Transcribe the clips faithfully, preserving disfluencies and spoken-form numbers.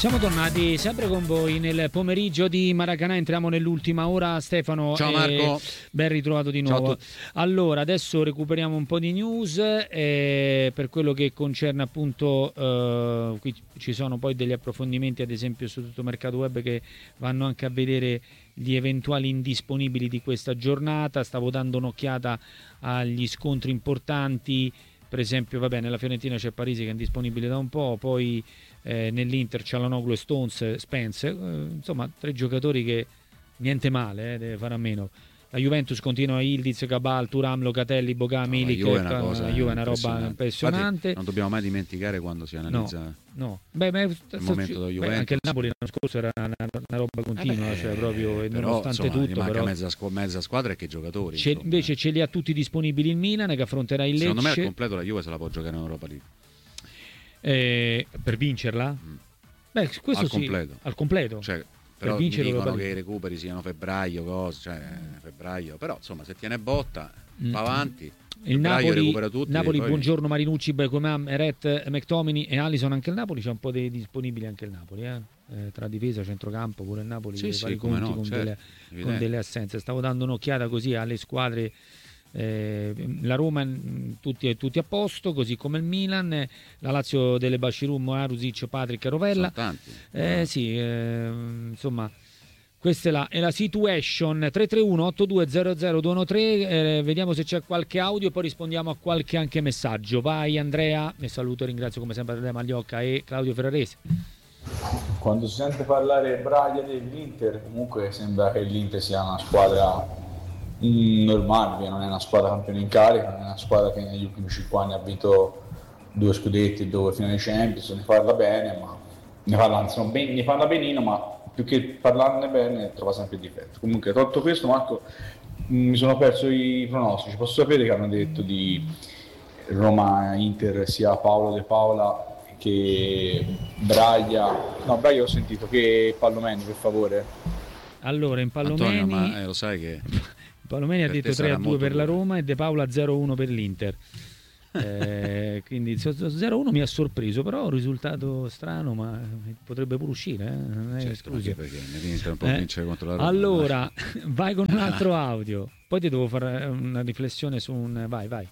Siamo tornati sempre con voi nel pomeriggio di Maracanã, entriamo nell'ultima ora. Stefano, ciao Marco, ben ritrovato di nuovo. Allora, adesso recuperiamo un po' di news eh, per quello che concerne appunto, eh, qui ci sono poi degli approfondimenti ad esempio su tutto mercato web che vanno anche a vedere gli eventuali indisponibili di questa giornata. Stavo dando un'occhiata agli scontri importanti, per esempio vabbè, nella Fiorentina c'è Parisi che è indisponibile da un po', poi eh, nell'Inter Çalhanoğlu e Stones, Spence, eh, insomma tre giocatori che niente male, eh, deve fare a meno. La Juventus continua Ildiz, Cabal, Thuram, Locatelli, Boga, no, Milik, la Juve è una, cosa, la Juve è una roba impressionante. Infatti, non dobbiamo mai dimenticare quando si analizza no, no. Beh, beh, il st- momento della Juventus. Beh, anche il Napoli l'anno scorso era una, una roba continua, eh beh, cioè proprio però, nonostante insomma, tutto. Manca però mezza, squ- mezza squadra e che giocatori. C'è, invece ce li ha tutti disponibili il Milan che affronterà il Lecce. Secondo me al completo la Juve se la può giocare in Europa League. Eh, per vincerla? Mm. Beh, questo al sì, completo. Al completo. Cioè, però mi dicono che i recuperi siano febbraio, cose, cioè febbraio, però insomma se tiene botta va mm. avanti. Il Napoli recupera tutti. Napoli poi... buongiorno Marinucci, Beckham, Eret, McTominay e Alisson. Anche il Napoli c'è un po' dei disponibili anche il Napoli, eh? Eh, tra difesa, centrocampo, pure il Napoli sì, sì, i conti no, con, certo, delle, con delle assenze. Stavo dando un'occhiata così alle squadre. Eh, la Roma tutti, tutti a posto, così come il Milan, la Lazio delle Bashiru, Marusic, Patrick e Rovella. Sono tanti. Eh, no. Sì, eh, insomma, questa è la, è la situation. Tre tre uno otto due zero zero due uno tre. Eh, vediamo se c'è qualche audio e poi rispondiamo a qualche anche messaggio. Vai Andrea, mi saluto e ringrazio come sempre Andrea Magliocca e Claudio Ferrarese. Quando si sente parlare Braga dell'Inter, comunque sembra che l'Inter sia una squadra normale, non è una squadra campione in carica, non è una squadra che negli ultimi cinque anni ha vinto due scudetti e due finali Champions. Ne parla bene, ma ne parla, anzi, ben, ne parla benino, ma più che parlarne bene trova sempre il difetto. Comunque, tolto questo, Marco, mi sono perso i pronostici. Posso sapere che hanno detto di Roma-Inter sia Paolo De Paola che Braga? No, Braga ho sentito, che Pallomeni, per favore. Allora, in Pallomeni Antonio, ma eh, lo sai che Palomeni ha detto tre a due per la Roma e De Paola zero a uno per l'Inter. eh, quindi zero a uno mi ha sorpreso, però un risultato strano, ma potrebbe pure uscire, eh? Non è certo, escluso. Perché l'Inter non può eh? vincere contro la Roma. Allora, vai con un altro audio, poi ti devo fare una riflessione su un... Vai, vai.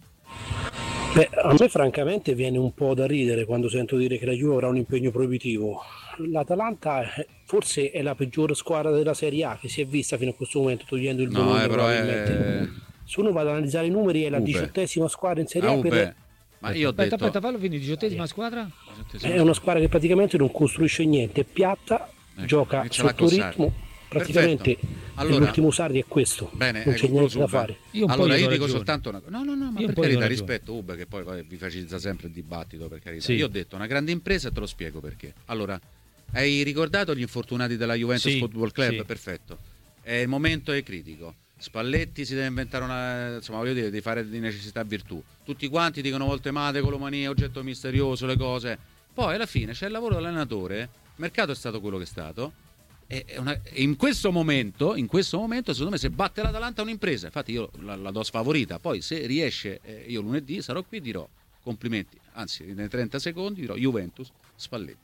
Beh, a me francamente viene un po' da ridere quando sento dire che la Juve avrà un impegno proibitivo. L'Atalanta forse è la peggior squadra della Serie A che si è vista fino a questo momento, togliendo il Bologna. No, eh, però è... Se uno va ad analizzare i numeri è la Ube. diciottesima squadra in Serie A. Ube. Per... Ma io ho aspetta, detto... aspetta, fallo finire, diciottesima squadra? È una squadra che praticamente non costruisce niente, è piatta, ecco, gioca sotto ritmo, praticamente allora, l'ultimo Sarri è questo. Bene, non c'è niente da fare. Io allora io dico soltanto una cosa. No, no, no, ma io per carità rispetto Ube, che poi, poi vi facilita sempre il dibattito, per carità. Sì. Io ho detto una grande impresa e te lo spiego perché. Allora, hai ricordato gli infortunati della Juventus sì, Football Club? Sì. Perfetto. E il momento è critico. Spalletti si deve inventare una, insomma, voglio dire, di fare di necessità virtù. Tutti quanti dicono volte mate, colomania, oggetto misterioso, le cose. Poi alla fine c'è il lavoro dell'allenatore, il mercato è stato quello che è stato. E una, in questo momento, in questo momento, secondo me, se batte l'Atalanta è un'impresa. Infatti io la, la do sfavorita. Poi se riesce, eh, io lunedì sarò qui e dirò complimenti. Anzi, nei trenta secondi dirò Juventus, Spalletti.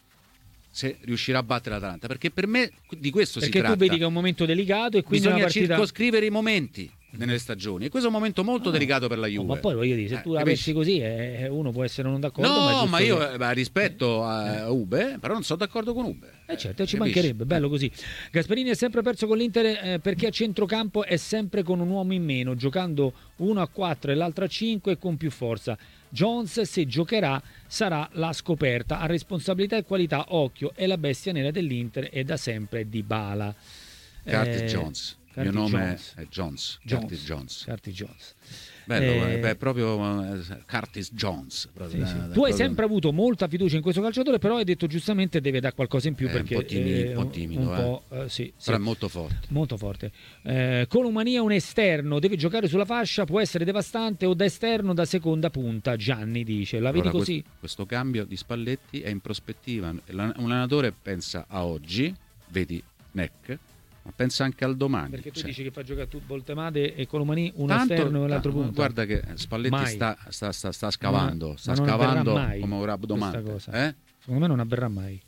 Se riuscirà a battere l'Atalanta, perché per me di questo perché si tratta. Perché tu vedi che è un momento delicato e quindi bisogna una partita... circoscrivere i momenti nelle stagioni, e questo è un momento molto no, delicato per la Juve. No, ma poi voglio dire, se eh, tu la pensi così eh, uno può essere non d'accordo, no, ma, ma io che... beh, rispetto a Ube, però non sono d'accordo con Ube. Eh certo, eh, ci capisci? Mancherebbe, bello così. Gasperini è sempre perso con l'Inter eh, perché a centrocampo è sempre con un uomo in meno, giocando uno a quattro e l'altro a cinque e con più forza. Jones, se giocherà, sarà la scoperta. A responsabilità e qualità, occhio, è la bestia nera dell'Inter e da sempre Dybala. Curtis eh, Jones. Il mio nome Jones. è Jones. Jones. Curtis Jones. Curtis Jones. Bello, eh, beh, proprio uh, Curtis Jones. Proprio, sì, sì. Da, tu proprio... hai sempre avuto molta fiducia in questo calciatore, però hai detto giustamente deve dare qualcosa in più, è perché un po' timido, è un po', timido, un eh. po' uh, sì, però sì. è molto forte. Molto forte. Eh, Colomania un esterno, deve giocare sulla fascia, può essere devastante o da esterno da seconda punta, Gianni dice. La vedi allora, così? Questo, questo cambio di Spalletti è in prospettiva. Un allenatore pensa a oggi, vedi Neck, ma pensa anche al domani. Perché tu cioè. dici che fa giocare tu Voltemade e Colomani uno Tanto, esterno e l'altro punto. Guarda che Spalletti sta, sta, sta, sta scavando, ma, sta ma scavando come un rab domante. Eh? Secondo me non avverrà mai.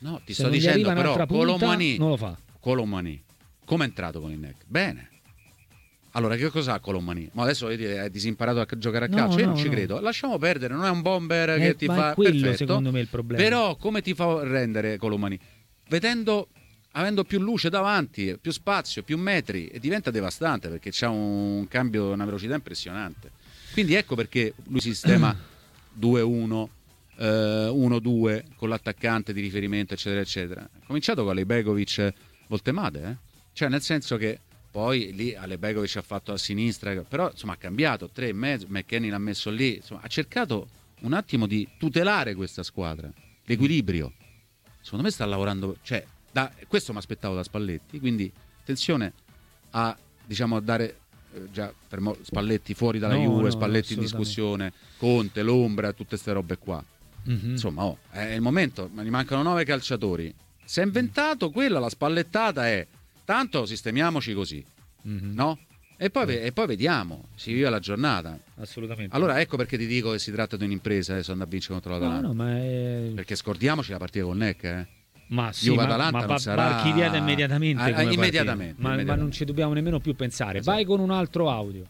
No, ti Se sto non gli dicendo arriva però un'altra punta, Colomani, non lo fa. Colomani, come è entrato con il N E C? Bene. Allora, che cos'ha Colomani? Ma adesso vedi, è disimparato a giocare a No, calcio? Io no, non ci no. credo. Lasciamo perdere, non è un bomber Eh, che ti ma fa è quello perfetto. secondo me il problema. Però come ti fa rendere Colomani? Vedendo, avendo più luce davanti, più spazio, più metri, e diventa devastante perché c'ha un cambio, una velocità impressionante. Quindi ecco perché lui sistema due uno, eh, uno due con l'attaccante di riferimento, eccetera, eccetera. Ha cominciato con Alejbegovic Voltemade, eh? Cioè nel senso che poi lì Alejbegovic ha fatto a sinistra, però insomma ha cambiato, tre e mezzo, McKennie l'ha messo lì, insomma ha cercato un attimo di tutelare questa squadra, l'equilibrio. Secondo me sta lavorando, cioè da, questo mi aspettavo da Spalletti, quindi attenzione a, diciamo, a dare eh, già per mo, Spalletti fuori dalla no, Juve, no, Spalletti in discussione, Conte, l'ombra, tutte queste robe qua. Mm-hmm. Insomma, oh, è il momento, ma gli mancano nove calciatori. Si è inventato quella, la spallettata è tanto sistemiamoci così, mm-hmm. no? E poi, mm. e poi vediamo, si vive la giornata. Assolutamente. Allora ecco perché ti dico che si tratta di un'impresa adesso andare a vincere contro l'Atalanta. No, no, ma è... Perché scordiamoci la partita con N E C, eh. Ma sì, Juve ma, Atalanta ma non va sarà archiviata immediatamente, ah, come immediatamente, ma, immediatamente. ma non ci dobbiamo nemmeno più pensare. Esatto. Vai con un altro audio.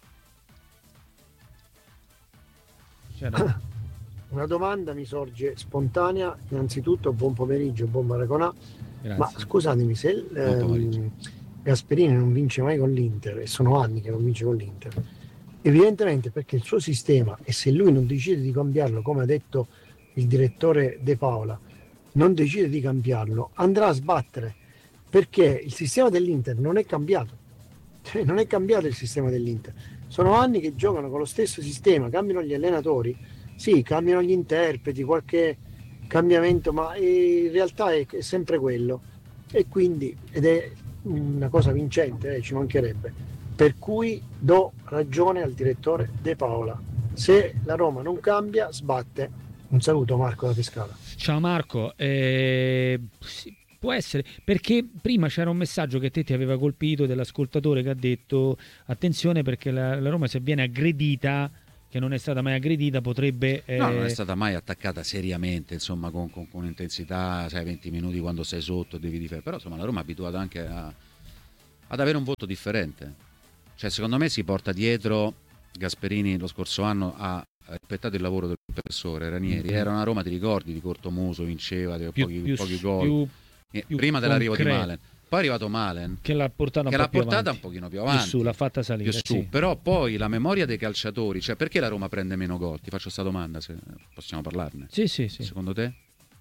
C'era... Una domanda mi sorge spontanea. Innanzitutto buon pomeriggio, buon Maraconà. Grazie. Ma scusatemi, se ehm, Gasperini non vince mai con l'Inter, e sono anni che non vince con l'Inter, evidentemente perché il suo sistema, e se lui non decide di cambiarlo, come ha detto il direttore De Paola, non decide di cambiarlo, andrà a sbattere, perché il sistema dell'Inter non è cambiato. Cioè, non è cambiato il sistema dell'Inter. Sono anni che giocano con lo stesso sistema, cambiano gli allenatori, sì, cambiano gli interpreti, qualche cambiamento, ma in realtà è, è sempre quello. E quindi, ed è una cosa vincente, eh, ci mancherebbe. Per cui do ragione al direttore De Paola. Se la Roma non cambia, sbatte. Un saluto, Marco da Pescara. Ciao Marco, eh, sì, può essere, perché prima c'era un messaggio che te ti aveva colpito dell'ascoltatore che ha detto attenzione perché la, la Roma se viene aggredita, che non è stata mai aggredita, potrebbe... Eh... No, non è stata mai attaccata seriamente, insomma, con, con, con intensità, sai, venti minuti quando sei sotto devi difendere, però insomma la Roma è abituata anche a, ad avere un voto differente. Cioè secondo me si porta dietro, Gasperini lo scorso anno ha rispettato il lavoro del professore Ranieri, mm-hmm. Era una Roma, ti ricordi, di cortomuso, vinceva, di più, pochi, più, pochi gol, più, eh, più prima dell'arrivo concreto. di Malen. Poi è arrivato Malen che l'ha portata, che un, l'ha po portata un pochino più avanti, più su, l'ha fatta salire più su. Sì. Però poi la memoria dei calciatori, cioè perché la Roma prende meno gol? Ti faccio questa domanda, se possiamo parlarne. Sì, sì, sì. Secondo te?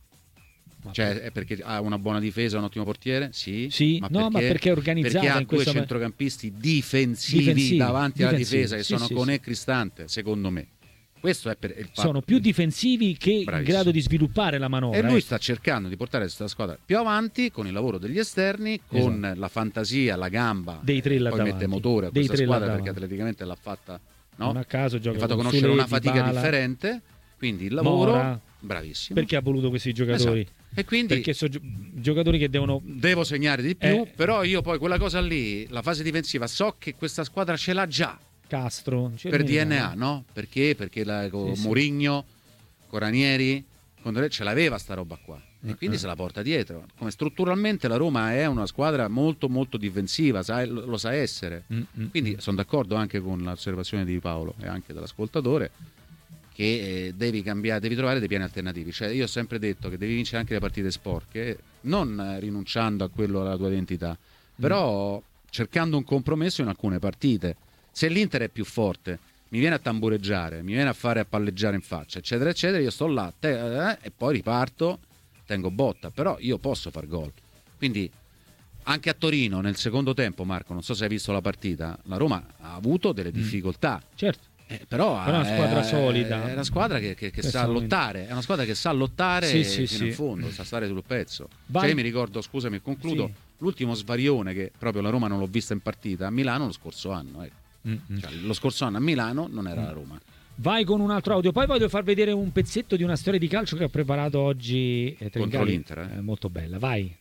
Cioè è perché ha una buona difesa, un ottimo portiere? Sì, sì. Ma, no, perché? ma perché è organizzata perché ha in due questa... centrocampisti difensivi, difensivi davanti alla difensivi. difesa che sì, sono sì, Conè e sì. Cristante, secondo me. Questo è per il fatto. Sono più difensivi che Bravissimo. in grado di sviluppare la manovra. E lui eh. sta cercando di portare questa squadra più avanti con il lavoro degli esterni, con esatto. la fantasia, la gamba, dei tre là poi davanti. mette motore a Dei questa squadra perché davanti. atleticamente l'ha fatta, no? Non a caso gioca ha fatto con conoscere Sule, una fatica Dybala, differente, quindi il lavoro Mora, bravissimo. perché ha voluto questi giocatori? Esatto. E quindi perché sono gio- giocatori che devono devo segnare di più, eh, però io poi quella cosa lì, la fase difensiva, so che questa squadra ce l'ha già. Castro Per D N A, no? Perché? Perché la, con sì, Mourinho, con Ranieri, con ce l'aveva sta roba qua. E uh-huh. quindi se la porta dietro. Come strutturalmente la Roma è una squadra molto molto difensiva, sa, lo, lo sa essere. uh-huh. Quindi sono d'accordo anche con l'osservazione di Paolo e anche dell'ascoltatore che eh, devi cambiare, devi trovare dei piani alternativi. Cioè io ho sempre detto che devi vincere anche le partite sporche, non eh, rinunciando a quello alla tua identità, però uh-huh. cercando un compromesso in alcune partite. Se l'Inter è più forte, mi viene a tambureggiare, mi viene a fare a palleggiare in faccia, eccetera, eccetera, io sto là te, eh, e poi riparto, tengo botta, però io posso far gol. Quindi anche a Torino nel secondo tempo, Marco, non so se hai visto la partita, la Roma ha avuto delle difficoltà. Mm. Certo. Eh, però, però è una squadra è, solida. È una squadra che, che, che sa lottare, è una squadra che sa lottare sì, sì, fino sì. in fondo, sa stare sul pezzo. Vai. Cioè io mi ricordo, scusami, concludo, sì. l'ultimo svarione che proprio la Roma non l'ho vista in partita a Milano lo scorso anno, ecco. Cioè, lo scorso anno a Milano non era la Roma. Vai con un altro audio, poi voglio far vedere un pezzetto di una storia di calcio che ho preparato oggi eh, contro l'Inter, eh? È molto bella, vai.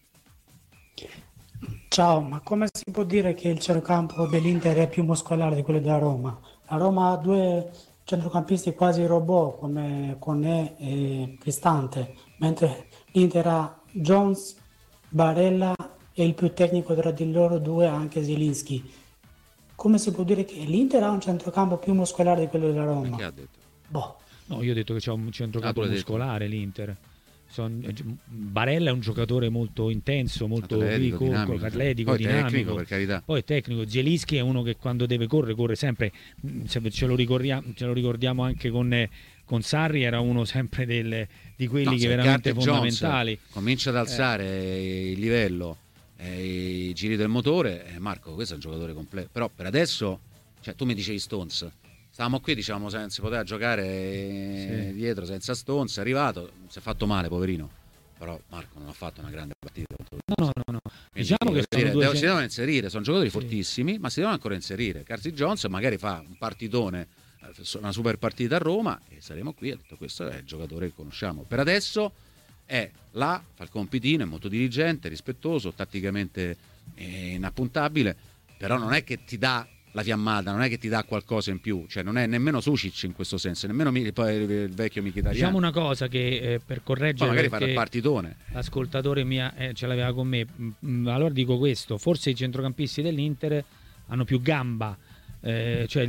Ciao, ma come si può dire che il centrocampo dell'Inter è più muscolare di quello della Roma? La Roma ha due centrocampisti quasi robot come Conè e Cristante, mentre l'Inter ha Jones, Barella e il più tecnico tra di loro due anche Zielinski. Come si può dire che l'Inter ha un centrocampo più muscolare di quello della Roma? Che ha detto? Boh. No, io ho detto che c'è un centrocampo ah, muscolare detto. l'Inter. Son, Barella è un giocatore molto intenso, molto atletico, dinamico, atletico, poi dinamico. Tecnico, per carità. Poi è tecnico. Zielinski è uno che quando deve correre, corre sempre. Ce lo ricordiamo, ce lo ricordiamo anche con, con Sarri, era uno sempre del, di quelli no, che veramente fondamentali. Jones comincia ad alzare eh. il livello, eh, i giri del motore. Eh, Marco, questo è un giocatore completo. Però per adesso, cioè, tu mi dicevi Stones. Stavamo qui, diciamo, se si poteva giocare sì. dietro senza Stones, è arrivato, si è fatto male, poverino. Però Marco non ha fatto una grande partita. No, no, no. no. Diciamo che dire, due... si devono inserire, sono giocatori sì. fortissimi, ma si devono ancora inserire. Carsi Jones magari fa un partitone, una super partita a Roma e saremo qui, ha detto questo è il giocatore che conosciamo. Per adesso è là, fa il compitino, è molto diligente, rispettoso, tatticamente inappuntabile, però non è che ti dà la fiammata, non è che ti dà qualcosa in più, cioè non è nemmeno Sucic in questo senso, nemmeno poi il vecchio Mkhitaryan. Diciamo una cosa che eh, per correggere, poi magari farà il partitone, l'ascoltatore mia eh, ce l'aveva con me, mm, allora dico questo, forse i centrocampisti dell'Inter hanno più gamba, eh, cioè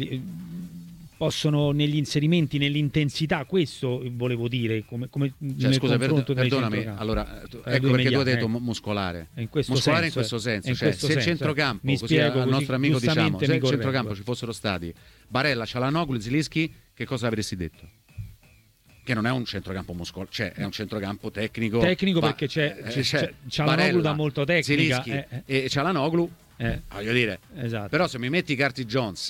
possono negli inserimenti, nell'intensità, questo volevo dire, come, come cioè, nel scusa, confronto per, perdonami, allora ecco perché mediani, tu hai detto ecco. muscolare in questo muscolare senso, in questo senso, in cioè, questo se senso, il centrocampo, mi così spiego, al nostro amico diciamo, se il centrocampo ci correggo. fossero stati Barella, Çalhanoğlu, Zielinski, che cosa avresti detto? Che non è un centrocampo muscolare, cioè è un centrocampo tecnico. Tecnico ba- perché c'è, eh, c'è, c'è Çalhanoğlu da molto tecnica. Zielinski eh, eh. e Çalhanoğlu, eh. voglio dire. Esatto. Però se mi metti Carti Jones...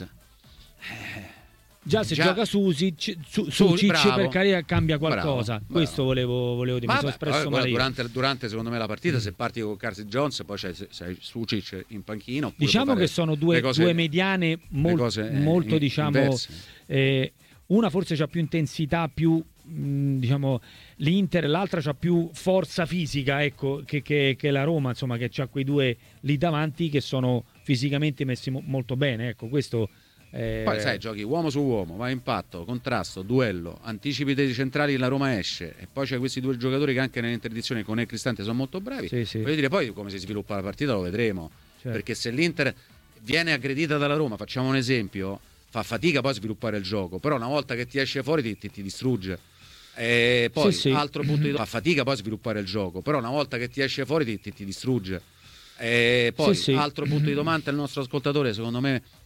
Eh, Già se Già, gioca Susic, su, su Sucic per carità cambia qualcosa. Bravo, Questo bravo. volevo, volevo dire. Mi sono espresso male durante, durante secondo me la partita, mm. se parti con Carsi Jones, poi c'è, c'è Sucic in panchino. Diciamo che sono due, cose, due mediane mol, cose, molto, eh, diciamo, eh, una forse c'ha più intensità, più mh, diciamo l'Inter, l'altra c'ha più forza fisica, ecco, che, che, che la Roma, insomma, che c'ha quei due lì davanti che sono fisicamente messi mo- molto bene. Ecco, questo. Eh... Poi sai, giochi uomo su uomo, va impatto, contrasto, duello, anticipi dei centrali, la Roma esce e poi c'è questi due giocatori che anche nell'interdizione con il Cristante sono molto bravi. Sì, sì. Voglio dire, poi come si sviluppa la partita lo vedremo, certo. Perché se l'Inter viene aggredita dalla Roma, facciamo un esempio, fa fatica poi a sviluppare il gioco, però una volta che ti esce fuori ti, ti, ti distrugge. E poi sì, sì. altro punto di fa fatica poi a sviluppare il gioco, però una volta che ti esce fuori ti, ti, ti distrugge. E poi sì, sì. altro punto di domanda al nostro ascoltatore, secondo me